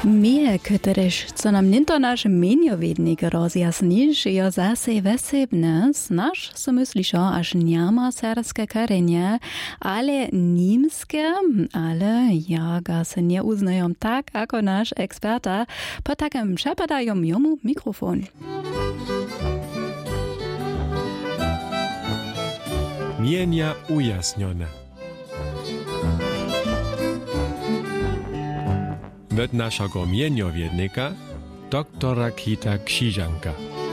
Mnie, któreż co nam niento nasz meniowiednik rozjasnisz, jo zase wesebne, znasz, so myślisz, aż nie ma serbskie korenie, ale niemskie, ale ja ga se nie uznają tak, jako nasz eksperta, po takim przepadają jemu mikrofon. Mienia ujasnione. Od naszego mieniowiednika, doktora Kita Krzyżanka.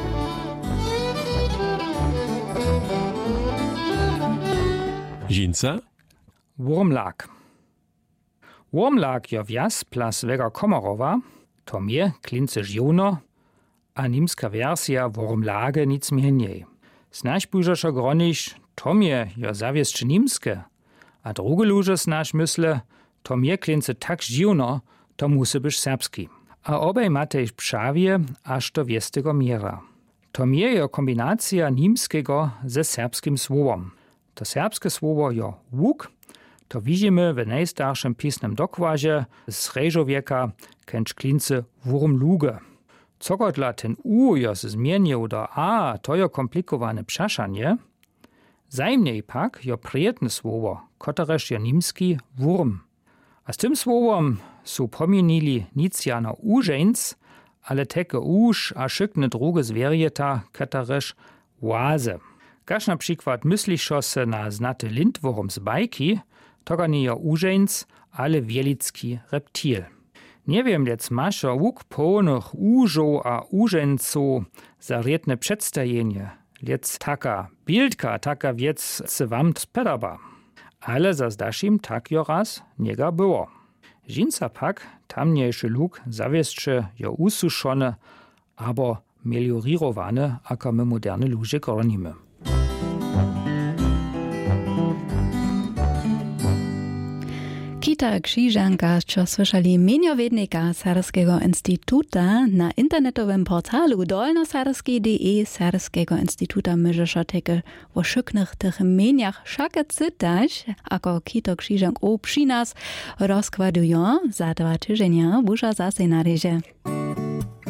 Żinca? Wurmlag. Wurmlag jo wjas plas Vega Komorowa, to mnie klince żiono, a nimska wersja Wurmlage nic mniej. Snaž bužašo groniš, to mnie jo zawieszcze nimskie, a drugie luże snaž mysle, to mnie klince tak żiono, to musi być serbski. A obaj matej przawie, aż do wiestego miera. To mnie jo kombinacja nimskiego ze serbskim słowom. To serbskie słowo jo łuk, to widzimy w najstarszym pisnym dokładzie z sreżowieka kęcz klince wurmluge. Cogodla ten U jo se zmienił do A, to jo komplikowane przeszanie. Zajmniej pak jo prijetne słowo, kotereż jo nimski wurm. A z tym słowom su pomienili nic jano użeńc, ale teke uż a szykne druge zwierjeta, kotereż łaze. Każ na przykład myślisz se na znaty lindwurm z bajki, to nie jo użeńc, ale wielicki reptil. Nie wiem, lec masz o łuk pełnych użów a użeńców za riedne przedstawienie. Lec taka bildka, taka wiec se wam spodaba. Ale za zdaszim tak jo raz niega było. Żinca pak tamniejszy luk zawieszcze jo ususzone, aber meliorirowane, aka my moderne luże gronimy. Kita Krzyżanka, co słyszeli meniowiednika Serbskiego Instytuta na internetowym portalu dolnoserbski.de Serbskiego Instytuta możesz takie o szyknych tych meniach wszak czytać, ako Kita Krzyżank przy nas rozkładują za 2 tygodnie, busza zase na reże.